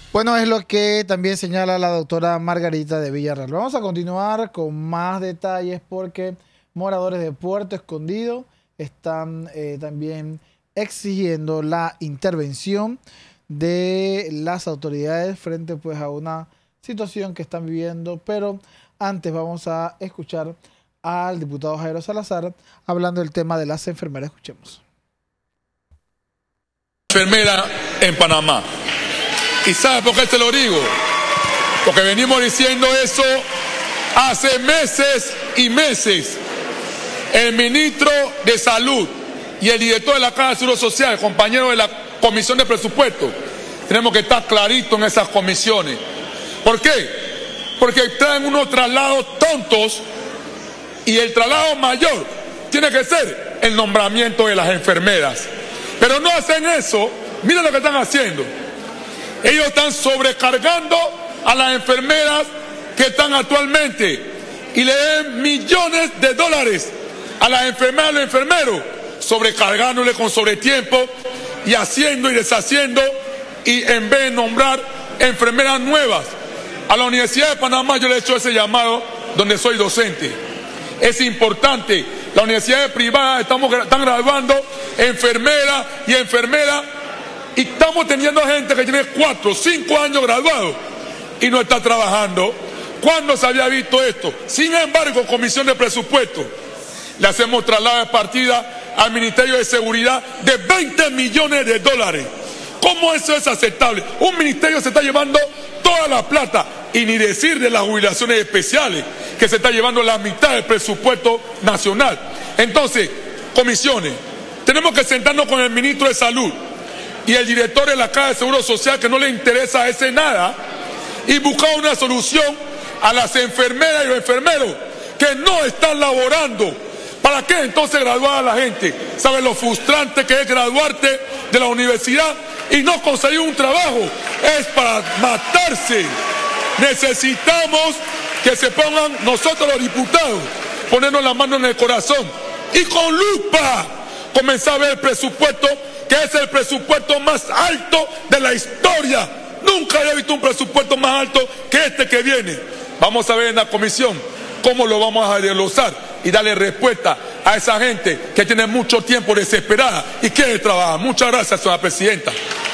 Bueno, es lo que también señala la doctora Margarita de Villarreal. Vamos a continuar con más detalles porque moradores de Puerto Escondido están también exigiendo la intervención de las autoridades frente pues a una situación que están viviendo. Pero antes vamos a escuchar al diputado Jairo Salazar hablando del tema de las enfermeras. Escuchemos. Enfermera en Panamá. ¿Y sabe por qué te lo digo? Porque venimos diciendo eso hace meses y meses. El ministro de Salud y el director de la Caja de Seguro Social, el compañero de la Comisión de Presupuesto, tenemos que estar claritos en esas comisiones. ¿Por qué? Porque traen unos traslados tontos y el traslado mayor tiene que ser el nombramiento de las enfermeras. Pero no hacen eso. Miren lo que están haciendo. Ellos están sobrecargando a las enfermeras que están actualmente y le den millones de dólares a las enfermeras y a los enfermeros, sobrecargándole con sobretiempo y haciendo y deshaciendo, y en vez de nombrar enfermeras nuevas. A la Universidad de Panamá yo le he hecho ese llamado donde soy docente. Es importante, las universidades privadas están graduando enfermeras y enfermeras. Y estamos teniendo gente que tiene 4 o 5 años graduados y no está trabajando. ¿Cuándo se había visto esto? Sin embargo, Comisión de Presupuesto, le hacemos traslado de partida al Ministerio de Seguridad de 20 millones de dólares. ¿Cómo eso es aceptable? Un ministerio se está llevando toda la plata, y ni decir de las jubilaciones especiales, que se está llevando la mitad del presupuesto nacional. Entonces, comisiones, tenemos que sentarnos con el ministro de Salud y el director de la Caja de Seguro Social, que no le interesa a ese nada, y buscar una solución a las enfermeras y los enfermeros que no están laborando. ¿Para qué entonces graduar a la gente? ¿Saben lo frustrante que es graduarte de la universidad y no conseguir un trabajo? Es para matarse. Necesitamos que se pongan nosotros los diputados, ponernos la mano en el corazón y con lupa comenzar a ver el presupuesto, que es el presupuesto más alto de la historia. Nunca había visto un presupuesto más alto que este que viene. Vamos a ver en la comisión cómo lo vamos a desglosar y darle respuesta a esa gente que tiene mucho tiempo desesperada y quiere trabajar. Muchas gracias, señora presidenta.